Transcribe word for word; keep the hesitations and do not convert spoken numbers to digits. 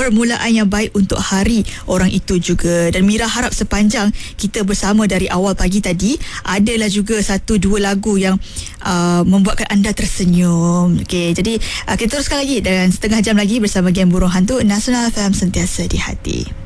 permulaan yang baik untuk hari orang itu juga. Dan Mira harap sepanjang kita bersama dari awal pagi tadi, adalah juga satu dua lagu yang uh, membuatkan anda tersenyum. Okey, jadi uh, kita teruskan lagi dan setengah jam lagi bersama Geng Burung Hantu Nasional F M, sentiasa di hati.